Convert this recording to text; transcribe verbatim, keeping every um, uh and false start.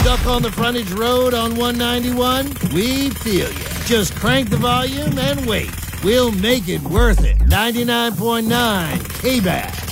Stuck on the frontage road on one ninety-one? We feel you. Just crank the volume and wait. We'll make it worth it. ninety-nine point nine K-B A S.